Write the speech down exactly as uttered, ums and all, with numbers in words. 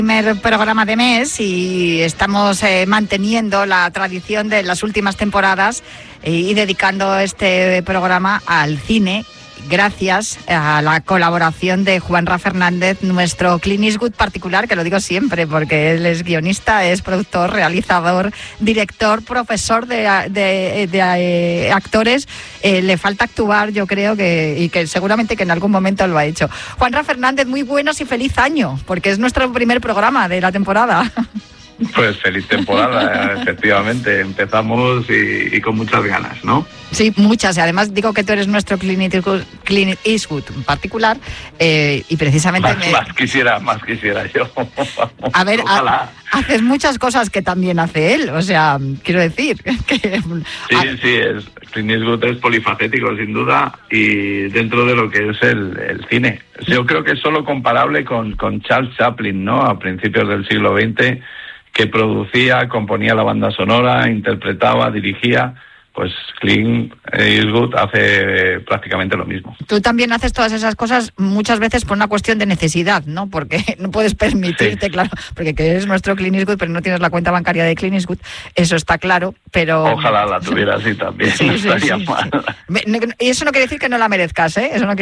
Primer programa de mes y estamos eh, manteniendo la tradición de las últimas temporadas eh, y dedicando este programa al cine, gracias a la colaboración de Juanra Fernández, nuestro Clint Eastwood particular, que lo digo siempre porque él es guionista, es productor, realizador, director, profesor de, de, de, de eh, actores. Eh, le falta actuar, yo creo, que y que seguramente que en algún momento lo ha hecho. Juanra Fernández, muy buenos y feliz año, porque es nuestro primer programa de la temporada. Pues feliz temporada, efectivamente. Empezamos y, y con muchas ganas, ¿no? Sí, muchas. Y además digo que tú eres nuestro Clint Eastwood, Clint Eastwood en particular eh, y precisamente... Más, me... más quisiera, más quisiera yo. A ver, ojalá. Ha, haces muchas cosas que también hace él. O sea, quiero decir que... Sí, a... sí, es, Clint Eastwood es polifacético, sin duda, y dentro de lo que es el, el cine. Yo creo que es solo comparable con, con Charles Chaplin, ¿no? A principios del siglo veinte... que producía, componía la banda sonora, interpretaba, dirigía. Pues Clint Eastwood hace prácticamente lo mismo. Tú también haces todas esas cosas muchas veces por una cuestión de necesidad, ¿no? Porque no puedes permitirte, sí. Claro, porque que eres nuestro Clint Eastwood, pero no tienes la cuenta bancaria de Clint Eastwood, eso está claro, pero... Ojalá la tuviera así también, sí, no estaría sí, sí, mal. Sí. Y eso no quiere decir que no la merezcas, ¿eh? Eso no